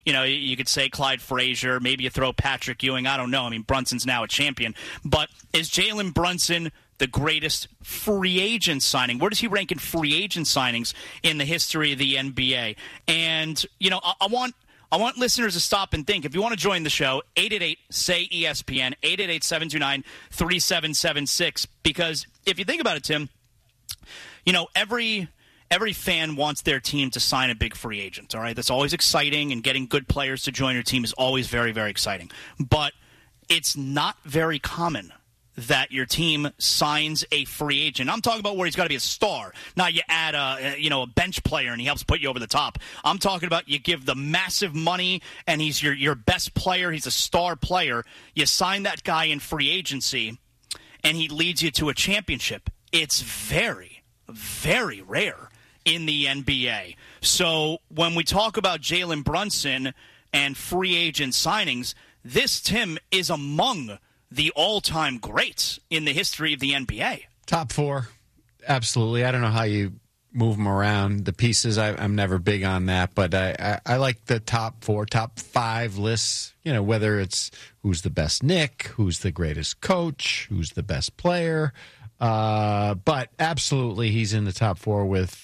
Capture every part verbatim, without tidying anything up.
You know, you could say Clyde Frazier, maybe you throw Patrick Ewing. I don't know. I mean, Brunson's now a champion. But is Jalen Brunson the greatest free agent signing? Where does he rank in free agent signings in the history of the N B A? And, you know, I, I want I want listeners to stop and think. If you want to join the show, eight eight eight, S A Y, E S P N, eight eight eight, seven two nine, three seven seven six. Because if you think about it, Tim, you know, every... Every fan wants their team to sign a big free agent, all right? That's always exciting, and getting good players to join your team is always very, very exciting. But it's not very common that your team signs a free agent. I'm talking about where he's got to be a star, not you add a, you know, a bench player and he helps put you over the top. I'm talking about you give the massive money and he's your, your best player, he's a star player. You sign that guy in free agency and he leads you to a championship. It's very, very rare in the N B A. So when we talk about Jalen Brunson and free agent signings, this, Tim, is among the all-time greats in the history of the N B A. Top four, absolutely. I don't know how you move them around. The pieces, I, I'm never big on that, but I, I, I like the top four, top five lists, you know, whether it's who's the best Nick, who's the greatest coach, who's the best player. Uh, but absolutely, he's in the top four with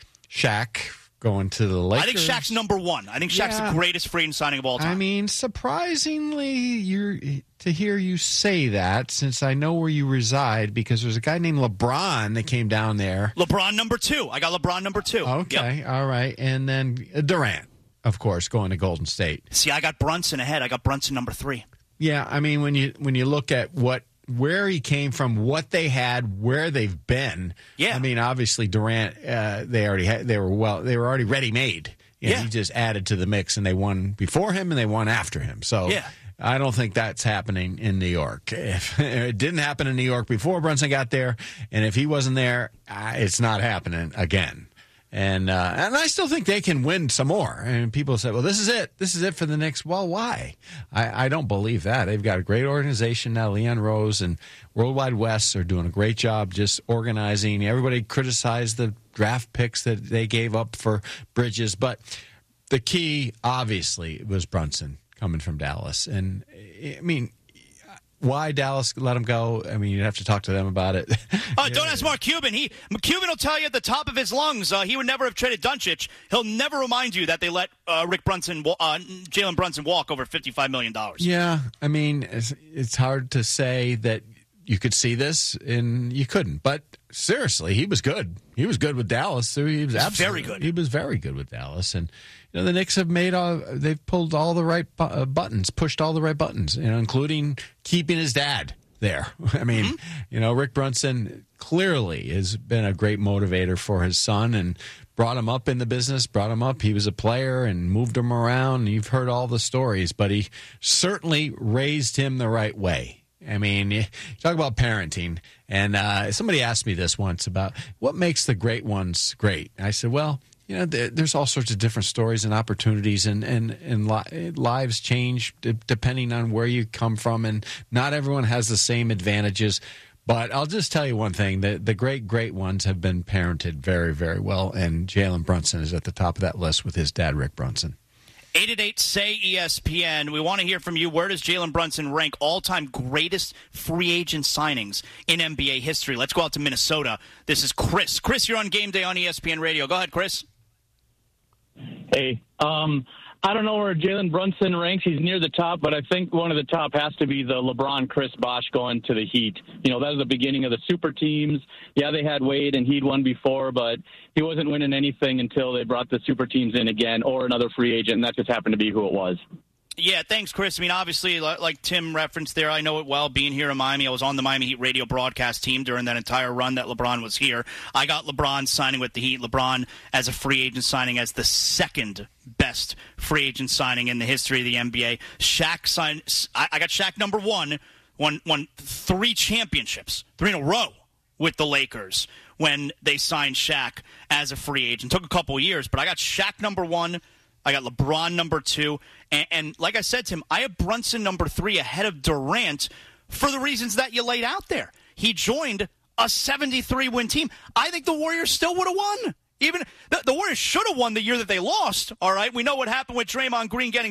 Shaq going to the Lakers. I think Shaq's number one. I think Shaq's yeah. the greatest free agent signing of all time. I mean, surprisingly, you're to hear you say that, since I know where you reside, because there's a guy named LeBron that came down there. LeBron number two. I got LeBron number two. Okay, yep. All right. And then Durant, of course, going to Golden State. See, I got Brunson ahead. I got Brunson number three. Yeah, I mean, when you when you look at what where he came from, what they had, where they've been. Yeah. I mean, obviously Durant, uh, they already had, they were well, they were already ready made. You know, yeah. He just added to the mix, and they won before him and they won after him. So yeah. I don't think that's happening in New York. If it didn't happen in New York before Brunson got there, and if he wasn't there, uh, it's not happening again. And uh, and I still think they can win some more. And people say, well, this is it. This is it for the Knicks. Well, why? I, I don't believe that. They've got a great organization now. Leon Rose and Worldwide West are doing a great job just organizing. Everybody criticized the draft picks that they gave up for Bridges. But the key, obviously, was Brunson coming from Dallas. And, I mean, why Dallas let him go? I mean, you'd have to talk to them about it. Oh, don't ask Mark Cuban. He Cuban will tell you at the top of his lungs uh, he would never have traded Doncic. He'll never remind you that they let uh, Rick Brunson, uh, Jalen Brunson walk over fifty-five million dollars. Yeah, I mean, it's, it's hard to say that you could see this and you couldn't. But seriously, he was good. He was good with Dallas. So he was absolutely very good. He was very good with Dallas, and you know the Knicks have made all, they've pulled all the right bu- uh, buttons, pushed all the right buttons, you know, including keeping his dad there. I mean, mm-hmm. you know, Rick Brunson clearly has been a great motivator for his son and brought him up in the business, brought him up. He was a player and moved him around. You've heard all the stories, but he certainly raised him the right way. I mean, you talk about parenting, and uh, somebody asked me this once about what makes the great ones great. I said, well, you know, there's all sorts of different stories and opportunities, and, and, and li- lives change d- depending on where you come from, and not everyone has the same advantages. But I'll just tell you one thing. The, the great, great ones have been parented very, very well, and Jalen Brunson is at the top of that list with his dad, Rick Brunson. eight eight eight, S A Y, E S P N. We want to hear from you. Where does Jalen Brunson rank all-time greatest free agent signings in N B A history? Let's go out to Minnesota. This is Chris. Chris, you're on Game Day on E S P N Radio. Go ahead, Chris. Hey, um, I don't know where Jalen Brunson ranks. He's near the top, but I think one of the top has to be the LeBron Chris Bosh going to the Heat. You know, that was the beginning of the super teams. Yeah, they had Wade and he'd won before, but he wasn't winning anything until they brought the super teams in again or another free agent, and that just happened to be who it was. Yeah, thanks, Chris. I mean, obviously, like Tim referenced there, I know it well, being here in Miami. I was on the Miami Heat radio broadcast team during that entire run that LeBron was here. I got LeBron signing with the Heat. LeBron as a free agent signing as the second best free agent signing in the history of the N B A. Shaq signed. I got Shaq number one, won, won three championships, three in a row with the Lakers when they signed Shaq as a free agent. Took a couple of years, but I got Shaq number one. I got LeBron number two. And, and like I said to him, I have Brunson number three ahead of Durant for the reasons that you laid out there. He joined a seventy-three win team. I think the Warriors still would have won Even the, the Warriors should have won the year that they lost, all right? We know what happened with Draymond Green getting